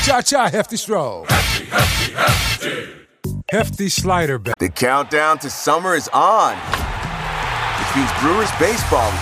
Cha-cha, Hefty Stroll. Hefty Slider bet. The countdown to summer is on, which means Brewers baseball